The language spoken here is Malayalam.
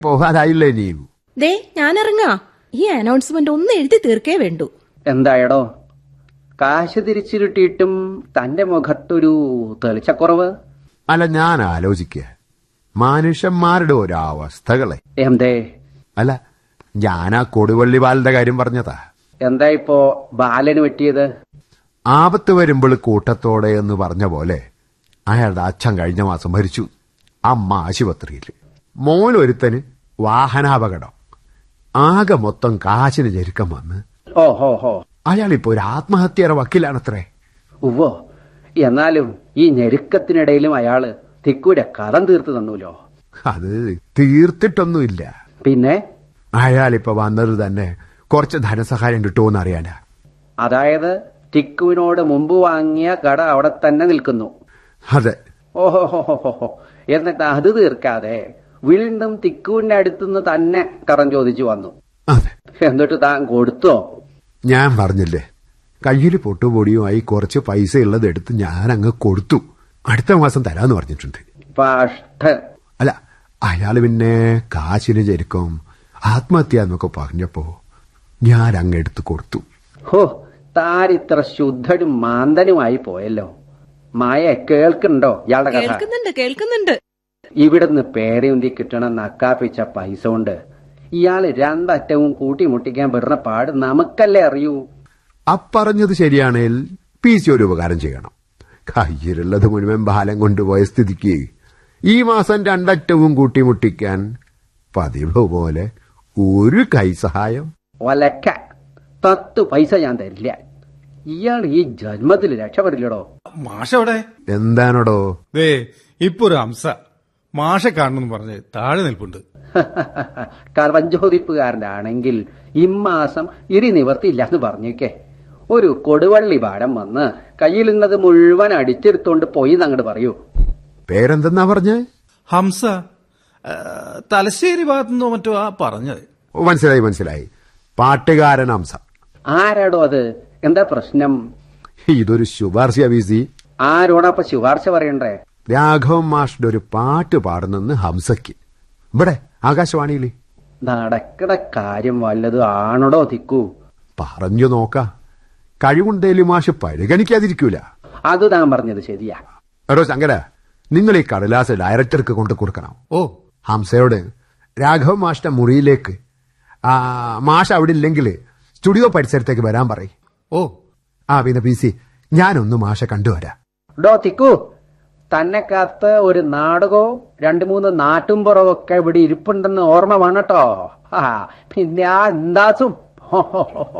പോകാനായില്ലേ ഇനിയും? ദേ ഞാനിറങ്ങാ. ഈ അനൗൺസ്മെന്റ് ഒന്ന് എഴുതി തീർക്കേ വേണ്ടു. എന്തായടോ, കാശ് തിരിച്ചു കിട്ടിയിട്ടും തന്റെ മുഖത്തൊരു തെളിച്ചക്കുറവ്? അല്ല, ഞാൻ ആലോചിക്കുക മനുഷ്യന്മാരുടെ ഒരവസ്ഥകളെ. എന്തേ? അല്ല, ഞാനാ കൊടുവള്ളി ബാലന്റെ കാര്യം പറഞ്ഞതാ. എന്താ ഇപ്പോ ബാലന് പറ്റിയത്? ആപത്ത് വരുമ്പോൾ കൂട്ടത്തോടെ എന്ന് പറഞ്ഞ പോലെ അയാളുടെ അച്ഛൻ കഴിഞ്ഞ മാസം മരിച്ചു. അമ്മ ആശുപത്രിയിൽ, മോനൊരുത്തന് വാഹനാപകടം. ആകെ മൊത്തം കാശിന് ഞെരുക്കം വന്ന് ഓഹോ, അയാളിപ്പോ ഒരു ആത്മഹത്യയുടെ വക്കീലാണത്രേ. ഉവ്വോ, എന്നാലും ഈ ഞെരുക്കത്തിനിടയിലും അയാള് തിക്കൂരെ കടം തീർത്തു തന്നൂലോ. അത് തീർത്തിട്ടൊന്നുമില്ല. പിന്നെ അയാളിപ്പോ വന്നത് തന്നെ കുറച്ച് ധനസഹായം കിട്ടുമോന്ന് അറിയാനാ. അതായത് ടിക്കുവിനോട് മുമ്പ് വാങ്ങിയ കട അവിടെ തന്നെ നിൽക്കുന്നു. അതെ. ഓഹോഹോഹോ, എന്നിട്ട് അത് തീർക്കാതെ വീണ്ടും തിക്കുവിന്റെ അടുത്തുനിന്ന് തന്നെ കടം ചോദിച്ചു വന്നു. അതെ. എന്നിട്ട് താൻ കൊടുത്തോ? ഞാൻ പറഞ്ഞില്ലേ, കയ്യിൽ പൊട്ടുപൊടിയുമായി കുറച്ച് പൈസ ഉള്ളത് എടുത്ത് ഞാൻ അങ്ങ് കൊടുത്തു. അടുത്ത മാസം തരാന്ന് പറഞ്ഞിട്ടുണ്ട്. അല്ല, അയാള് പിന്നെ കാശിന് ചെരുക്കും ആത്മഹത്യ എന്നൊക്കെ പറഞ്ഞപ്പോ ഞാൻ അങ്ങ് എടുത്ത് കൊടുത്തു. ഹോ, താരിത്ര ശുദ്ധനും മാന്തനുമായി പോയല്ലോ. മായ കേൾക്കുന്നുണ്ടോ ഇയാളുടെ കഥ? കേൾക്കുന്നുണ്ട്. ഇവിടുന്ന് പേരയുന്തി കിട്ടണ നക്കാപ്പിച്ച പൈസ കൊണ്ട് ഇയാള് രണ്ടറ്റവും കൂട്ടിമുട്ടിക്കാൻ പെടുന്ന പാട് നമുക്കല്ലേ അറിയൂ. അപ്പറഞ്ഞത് ശരിയാണേൽ PC ഒരു ഉപകാരം ചെയ്യണം. കയ്യിലുള്ളത് മുഴുവൻ ബാലം കൊണ്ടുപോയ സ്ഥിതിക്ക് ഈ മാസം രണ്ടറ്റവും കൂട്ടിമുട്ടിക്കാൻ പതിവ് പോലെ ഒരു കൈസഹായം. ഒലക്ക 10 പൈസ ഞാൻ തരില്ല. ഇയാൾ ഈ ജന്മത്തിൽ രക്ഷപ്പെടില്ലടോ. മാഷവിടെ എന്താണോടോ? ഇപ്പൊ ഒരു ഹംസ മാഷെ കാണണമെന്ന് പറഞ്ഞ് താഴെ നിൽപ്പുണ്ട്. കർവഞ്ചോദിപ്പുകാരന്റെ ആണെങ്കിൽ ഇമ്മാസം ഇരി നിവർത്തിയില്ലാന്ന് പറഞ്ഞേക്കേ. ഒരു കൊടുവള്ളി പാടം വന്ന് കയ്യിലുള്ളത് മുഴുവൻ അടിച്ചെടുത്തോണ്ട് പോയി അങ്ങോട്ട് പറയൂ. പേരെന്തെന്നാ പറഞ്ഞേ? ഹംസ. തലശ്ശേരി ഭാഗത്തുനിന്നോ മറ്റോ ആ പറഞ്ഞത്. മനസ്സിലായി. പാട്ടുകാരൻ ഹംസ. ആരാടോ അത്? എന്താ പ്രശ്നം? ഇതൊരു ശുപാർശ വീസി. ആരോടൊപ്പം ശുപാർശ പറയണ്ടേ? രാഘവൻ മാഷിന്റെ ഒരു പാട്ട് പാടുന്നെന്ന് ഹംസയ്ക്ക് ഇവിടെ ആകാശവാണിയില്. നടക്കട കാര്യം വല്ലതും ആണോടോ തിക്കു? പറഞ്ഞു നോക്കാം. കഴിവുണ്ടേലും മാഷ് പരിഗണിക്കാതിരിക്കൂല. അത് താൻ പറഞ്ഞത് ശരിയാ. എടോ ശങ്കര, നിങ്ങൾ ഈ കടലാസ് ഡയറക്ടർക്ക് കൊണ്ടു കൊടുക്കണം. ഓ, ഹംസയോട് രാഘവൻ മാഷിന്റെ മുറിയിലേക്ക് മാഷ് അവിടെ ഇല്ലെങ്കിൽ സ്റ്റുഡിയോ പരിസരത്തേക്ക് വരാൻ പറയും. ഓ, പിന്നെ PC ഞാനൊന്ന് മാഷെ കണ്ടുവരാം. ഡോ തിക്കു, തന്നെ കാത്ത് ഒരു നാടകവും 2-3 നാട്ടുംപുറവും ഒക്കെ ഇവിടെ ഇരിപ്പുണ്ടെന്ന് ഓർമ്മ വേണട്ടോ. പിന്നെ ആ എന്താസും